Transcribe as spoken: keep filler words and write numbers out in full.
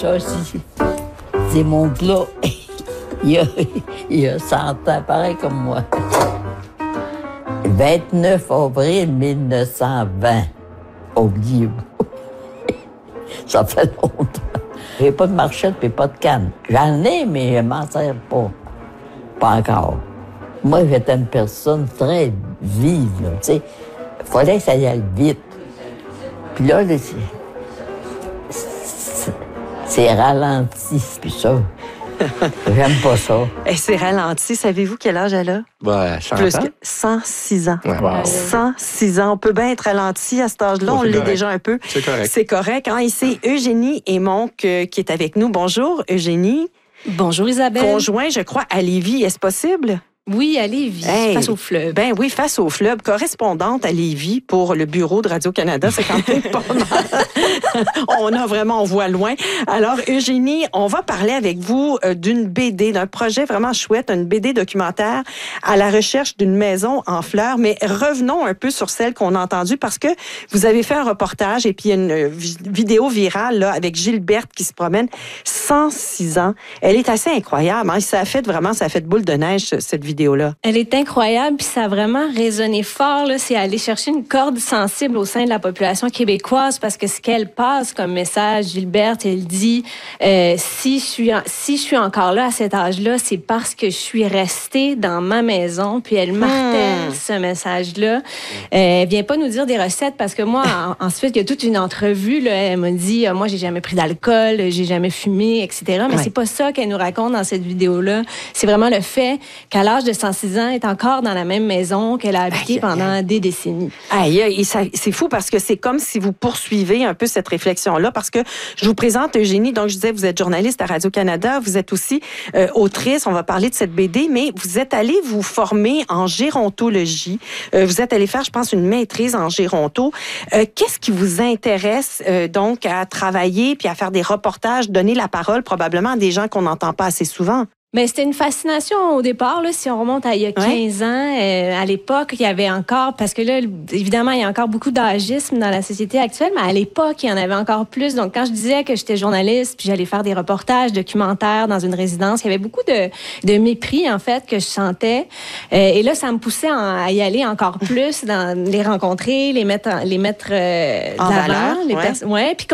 ça, c'est, c'est mon plat. il, a, il a cent ans, pareil comme moi. vingt-neuf avril mille neuf cent vingt. Oubliez-vous. Ça fait longtemps. J'ai pas de marchette et pas de canne. J'en ai, mais je m'en sers pas. Pas encore. Moi, j'étais une personne très vive, là, tu sais. Il fallait que ça y aille vite. Puis là, là c'est, c'est, c'est ralenti, puis ça, j'aime pas ça. Et c'est ralenti. Savez-vous quel âge elle a? Ouais, cent Plus ans. que cent six ans. Ouais, wow. cent six ans. On peut bien être ralenti à cet âge-là. Oh, on c'est l'est correct. déjà un peu. C'est correct. C'est correct. Hein? Et c'est Eugénie Aymonque euh, qui est avec nous. Bonjour, Eugénie. Bonjour Isabelle. Conjoint, je crois, à Lévis. Est-ce possible? Oui, à Lévis, Hey, face au fleuve. Ben oui, face au fleuve, correspondante à Lévis pour le bureau de Radio-Canada. C'est quand même pas mal. On a vraiment, on voit loin. Alors, Eugénie, on va parler avec vous euh, d'une B D, d'un projet vraiment chouette, une B D documentaire à la recherche d'une maison en fleurs. Mais revenons un peu sur celle qu'on a entendue parce que vous avez fait un reportage et puis il y a une vi- vidéo virale là, avec Gilberte qui se promène. cent six ans. Elle est assez incroyable. Hein? Ça a fait vraiment, ça a fait boule de neige, cette vidéo. Vidéo-là. Elle est incroyable, puis ça a vraiment résonné fort. Là, c'est aller chercher une corde sensible au sein de la population québécoise parce que ce qu'elle passe comme message, Gilberte, elle dit euh, si je suis en, si je suis encore là à cet âge-là, c'est parce que je suis restée dans ma maison. Puis elle martèle hmm. ce message-là. Euh, elle vient pas nous dire des recettes parce que moi, en, ensuite, il y a toute une entrevue. Là, elle m'a dit euh, moi, j'ai jamais pris d'alcool, j'ai jamais fumé, et cetera. Mais ouais. c'est pas ça qu'elle nous raconte dans cette vidéo-là. C'est vraiment le fait qu'à l'âge de cent six ans, est encore dans la même maison qu'elle a habité aïe, pendant aïe. des décennies. Aïe, aïe, ça, c'est fou parce que c'est comme si vous poursuivez un peu cette réflexion-là parce que je vous présente Eugénie. Donc, je disais, vous êtes journaliste à Radio-Canada. Vous êtes aussi euh, autrice. On va parler de cette B D, mais vous êtes allée vous former en gérontologie. Euh, vous êtes allée faire, je pense, une maîtrise en géronto. Euh, qu'est-ce qui vous intéresse euh, donc à travailler puis à faire des reportages, donner la parole probablement à des gens qu'on n'entend pas assez souvent? Mais c'était une fascination au départ, là, si on remonte à il y a quinze ouais. ans. Euh, à l'époque, il y avait encore, parce que là, évidemment, il y a encore beaucoup d'agisme dans la société actuelle, mais à l'époque, il y en avait encore plus. Donc, quand je disais que j'étais journaliste, puis j'allais faire des reportages documentaires dans une résidence, il y avait beaucoup de, de mépris, en fait, que je sentais. Euh, et là, ça me poussait à y aller encore plus, dans les rencontrer, les mettre, les mettre euh, en d'avant, valeur. les ouais. pers- ouais, puis